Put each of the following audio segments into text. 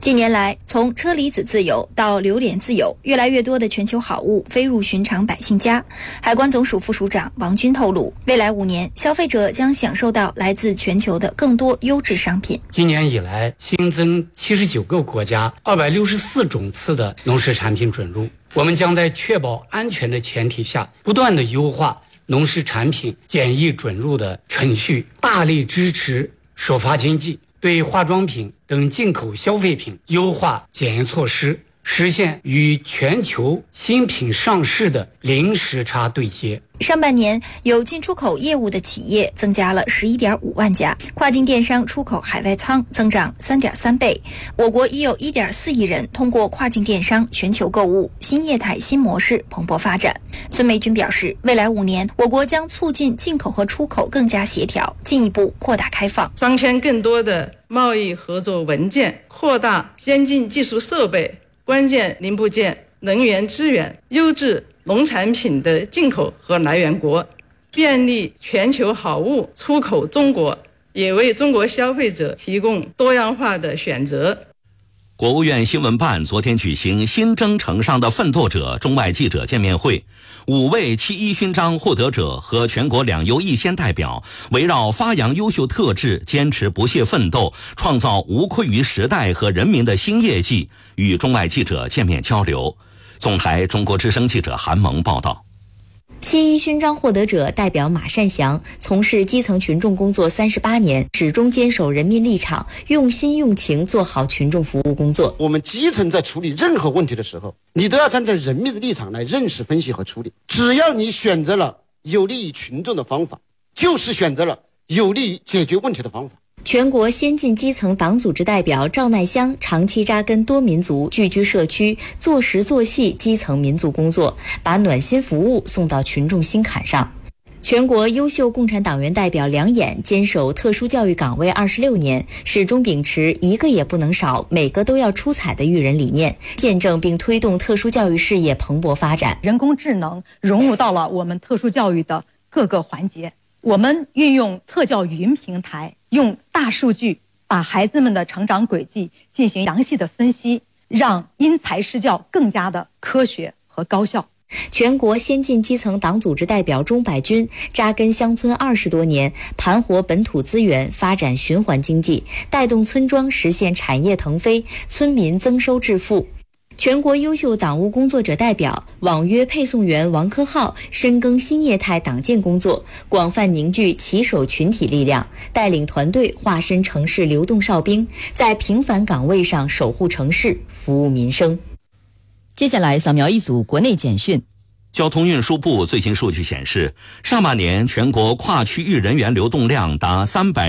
近年来，从车厘子自由到榴莲自由，越来越多的全球好物飞入寻常百姓家。海关总署副署长王军透露，未来5年，消费者将享受到来自全球的更多优质商品。 今年以来，新增79个国家264种次的农事产品准入。我们将在确保安全的前提下，不断地优化农事产品检疫准入的程序，大力支持首发经济，对化妆品等进口消费品优化检验措施，实现与全球新品上市的零时差对接。 上半年有进出口业务的企业增加了11.5万家，跨境电商出口海外仓增长3.3倍。我国已有1.4亿人通过跨境电商全球购物，新业态新模式蓬勃发展。孙梅军表示，未来5年，我国将促进进口和出口更加协调，进一步扩大开放， 商签更多的贸易合作文件，扩大先进技术设备、关键零部件、能源资源、优质农产品的进口和来源国，便利全球好物出口中国，也为中国消费者提供多样化的选择。 国务院新闻办昨天举行新征程上的奋斗者中外记者见面会，5位7·1勋章获得者和全国2优1先代表围绕发扬优秀特质，坚持不懈奋斗，创造无愧于时代和人民的新业绩，与中外记者见面交流。总台中国之声记者韩萌报道。 7·1勋章获得者代表马善祥从事基层群众工作38年，始终坚守人民立场，用心用情做好群众服务工作。 我们基层在处理任何问题的时候，你都要站在人民的立场来认识、分析和处理。只要你选择了有利于群众的方法，就是选择了有利于解决问题的方法。 全国先进基层党组织代表赵乃香长期扎根多民族，聚居社区，做实做细基层民族工作，把暖心服务送到群众心坎上。全国优秀共产党员代表梁衍坚守特殊教育岗位26年，始终秉持一个也不能少，每个都要出彩的育人理念，见证并推动特殊教育事业蓬勃发展。 人工智能融入到了我们特殊教育的各个环节，我们运用特教语音平台，用大数据把孩子们的成长轨迹进行详细的分析，让因材施教更加的科学和高效。 全国先进基层党组织代表钟百军扎根乡村20多年，盘活本土资源，发展循环经济，带动村庄实现产业腾飞，村民增收致富。全国优秀党务工作者代表网约配送员王科浩深耕新业态党建工作，广泛凝聚骑手群体力量，带领团队化身城市流动哨兵，在平凡岗位上守护城市，服务民生。 接下来扫描一组国内简讯。 交通运输部最新数据显示，上半年全国跨区域人员流动量达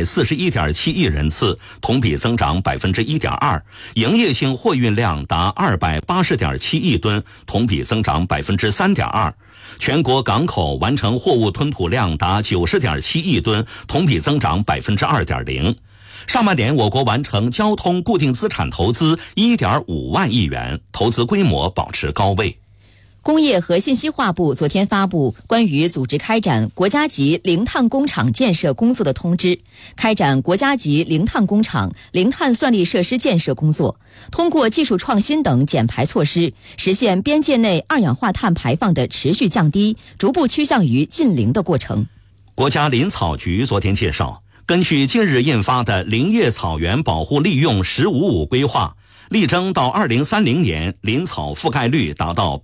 341.7亿人次，同比增长1.2%；营业性货运量达280.7亿吨，同比增长3.2%；全国港口完成货物吞吐量达90.7亿吨，同比增长2.0%。上半年，我国完成交通固定资产投资1.5万亿元，投资规模保持高位。 工业和信息化部昨天发布关于组织开展国家级零碳工厂建设工作的通知，开展国家级零碳工厂、零碳算力设施建设工作，通过技术创新等减排措施，实现边界内二氧化碳排放的持续降低，逐步趋向于近零的过程。 国家林草局昨天介绍，根据近日印发的林业草原保护利用“15-5”规划，力争到2030年，林草覆盖率达到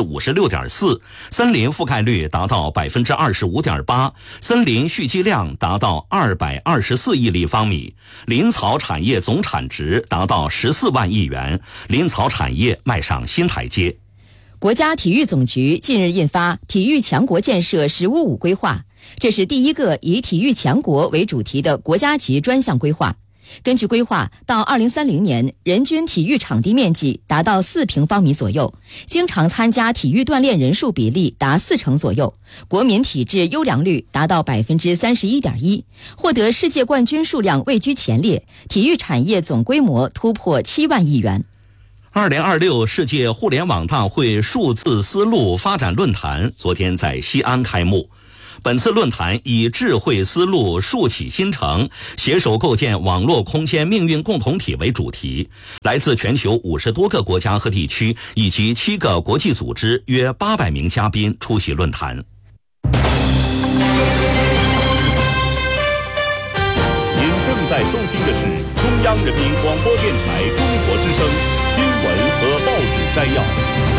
56.4%，森林覆盖率达到25.8%，森林蓄积量达到224亿立方米，林草产业总产值达到14万亿元，林草产业迈上新台阶。 国家体育总局近日印发《体育强国建设“15-5”规划》，这是第一个以体育强国为主题的国家级专项规划。根据规划，到2030年，人均体育场地面积达到4平方米左右，经常参加体育锻炼人数比例达40%左右，国民体质优良率达到31.1%，获得世界冠军数量位居前列，体育产业总规模突破7万亿元。 2026世界互联网大会数字丝路发展论坛昨天在西安开幕。 本次论坛以智慧思路竖起新城，携手构建网络空间命运共同体为主题，来自全球50多个国家和地区以及7个国际组织约800名嘉宾出席论坛。 您正在收听的是中央人民广播电台中国之声新闻和报纸摘要。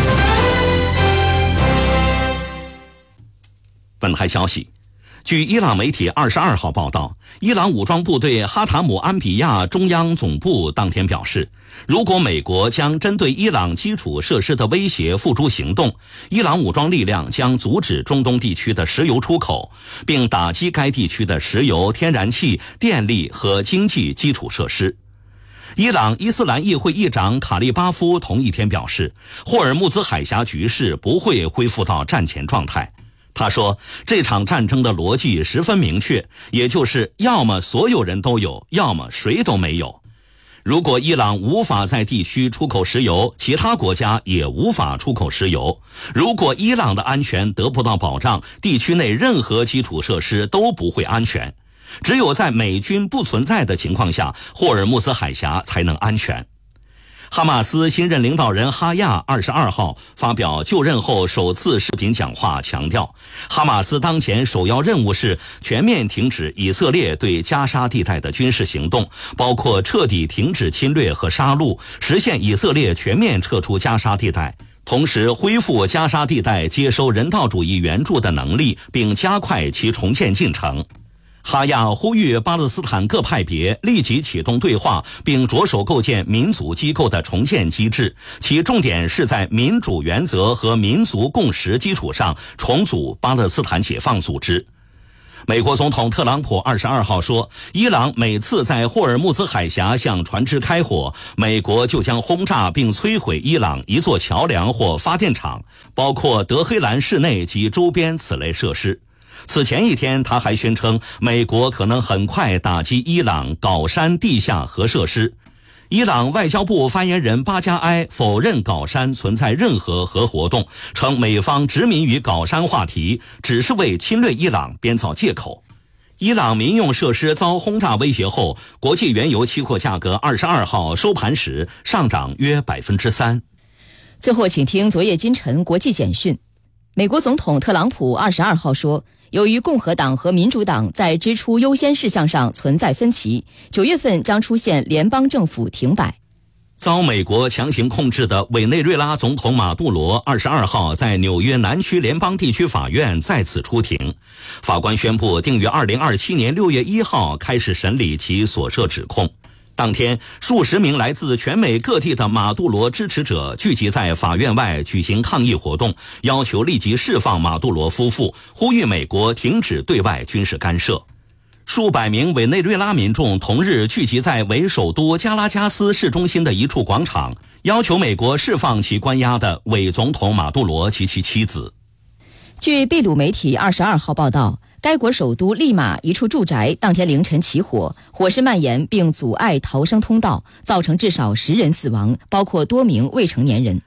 本台消息，据伊朗媒体22号报道，伊朗武装部队哈塔姆安比亚中央总部当天表示，如果美国将针对伊朗基础设施的威胁付诸行动，伊朗武装力量将阻止中东地区的石油出口，并打击该地区的石油、天然气、电力和经济基础设施。伊朗伊斯兰议会议长卡利巴夫同一天表示，霍尔木兹海峡局势不会恢复到战前状态。他说，这场战争的逻辑十分明确，也就是要么所有人都有，要么谁都没有。如果伊朗无法在地区出口石油，其他国家也无法出口石油。如果伊朗的安全得不到保障，地区内任何基础设施都不会安全。只有在美军不存在的情况下，霍尔木兹海峡才能安全。哈马斯新任领导人哈亚22号发表就任后首次视频讲话，强调哈马斯当前首要任务是全面停止以色列对加沙地带的军事行动，包括彻底停止侵略和杀戮，实现以色列全面撤出加沙地带，同时恢复加沙地带接收人道主义援助的能力，并加快其重建进程。哈亚呼吁巴勒斯坦各派别立即启动对话，并着手构建民族机构的重建机制，其重点是在民主原则和民族共识基础上重组巴勒斯坦解放组织。美国总统特朗普22号说，伊朗每次在霍尔木兹海峡向船只开火，美国就将轰炸并摧毁伊朗一座桥梁或发电厂，包括德黑兰市内及周边此类设施。此前一天，他还宣称美国可能很快打击伊朗皋山地下核设施。伊朗外交部发言人巴加埃否认皋山存在任何核活动，称美方执迷于皋山话题，只是为侵略伊朗编造借口。伊朗民用设施遭轰炸威胁后，国际原油期货价格22号收盘时上涨约 3%。 最后请听昨夜今晨国际简讯。美国总统特朗普22号说，由于共和党和民主党在支出优先事项上存在分歧，9月份将出现联邦政府停摆。 遭美国强行控制的委内瑞拉总统马杜罗22号在纽约南区联邦地区法院再次出庭，法官宣布定于2027年6月1号开始审理其所涉指控。当天，数十名来自全美各地的马杜罗支持者聚集在法院外举行抗议活动，要求立即释放马杜罗夫妇，呼吁美国停止对外军事干涉。数百名委内瑞拉民众同日聚集在为首都加拉加斯市中心的一处广场，要求美国释放其关押的伪总统马杜罗及其妻子。 据秘鲁媒体22号报道，该国首都利马一处住宅当天凌晨起火，火势蔓延并阻碍逃生通道，造成至少10人死亡，包括多名未成年人。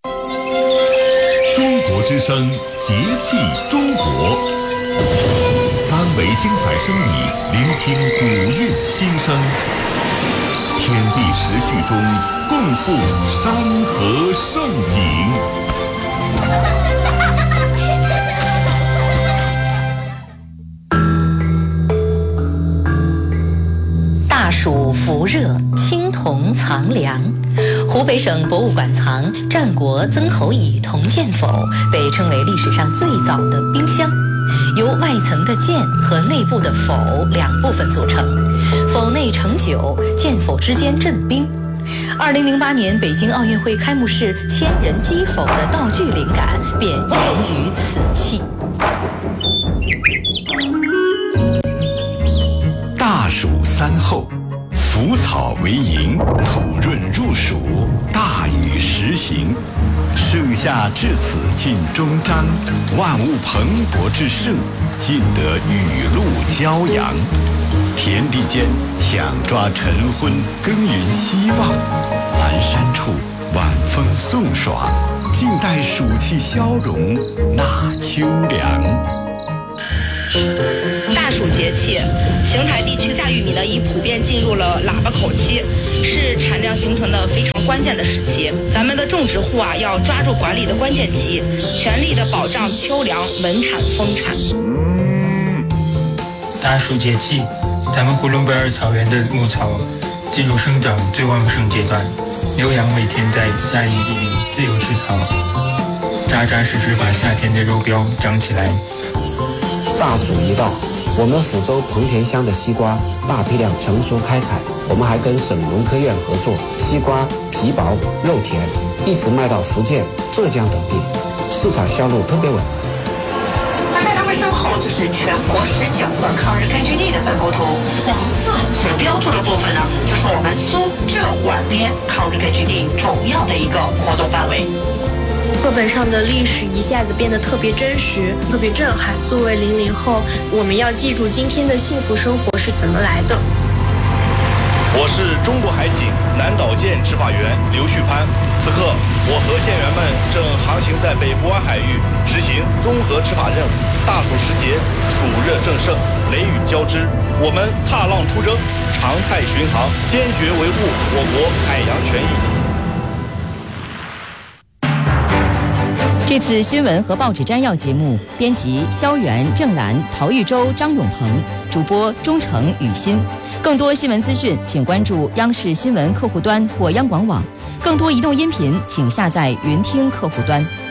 中国之声，节气中国，3维精彩声艺，聆听古韵心声，天地时序中共赴山河盛景。 大暑伏热，青铜藏粮。湖北省博物馆藏战国曾侯乙铜剑否，被称为历史上最早的冰箱，由外层的剑和内部的否2部分组成，否内盛酒，剑否之间镇冰。2008年北京奥运会开幕式千人击否的道具灵感便源于此器。 大暑3候，腐草为营，土润入暑，大雨时行。盛夏至此尽终章，万物蓬勃之盛，尽得雨露骄阳。田地间抢抓晨昏，耕耘希望；阑珊处晚风送爽，静待暑气消融，纳秋凉。 大暑节气，邢台地区大玉米呢已普遍进入了喇叭口期，是产量形成的非常关键的时期。咱们的种植户啊，要抓住管理的关键期，全力的保障秋粮稳产丰产。 大暑节气，咱们呼伦贝尔草原的牧草进入生长最旺盛阶段，牛羊每天在夏营地里自由吃草，扎扎实实把夏天的肉膘长起来。 大暑一到，我们抚州彭田乡的西瓜大批量成熟开采，我们还跟省农科院合作，西瓜皮薄肉甜，一直卖到福建、浙江等地，市场销路特别稳。 那在他们身后就是全国19个抗日根据地的分布图，黄色所标注的部分呢，就是我们苏浙皖边抗日根据地主要的一个活动范围。 课本上的历史一下子变得特别真实，特别震撼。作为00后，我们要记住今天的幸福生活是怎么来的。 我是中国海警南岛舰执法员刘旭攀，此刻我和舰员们正航行在北部湾海域，执行综合执法任务。大暑时节，暑热正盛，雷雨交织，我们踏浪出征，常态巡航，坚决维护我国海洋权益。 这次新闻和报纸摘要节目，编辑肖元、郑兰、陶玉洲、张永鹏，主播钟诚、雨欣。更多新闻资讯，请关注央视新闻客户端或央广网。更多移动音频，请下载云听客户端。